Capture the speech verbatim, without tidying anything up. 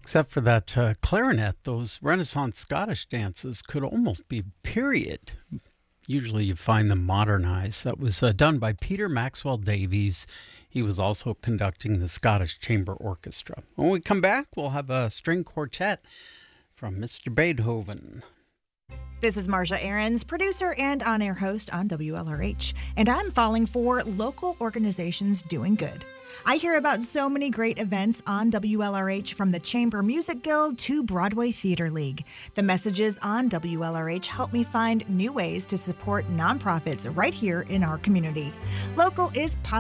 Except for that uh, clarinet, those Renaissance Scottish dances could almost be period. Usually you find them modernized. That was uh, done by Peter Maxwell Davies. He was also conducting the Scottish Chamber Orchestra. When we come back, we'll have a string quartet from Mister Beethoven. This is Marcia Ahrens, producer and on-air host on W L R H, and I'm falling for local organizations doing good. I hear about so many great events on W L R H, from the Chamber Music Guild to Broadway Theater League. The messages on W L R H help me find new ways to support nonprofits right here in our community. Local is possible.